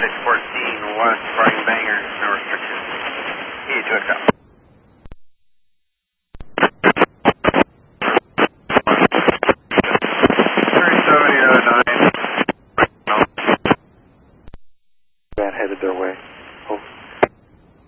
614 West Parking Banger, no restrictions. E2 XL. Van headed their way.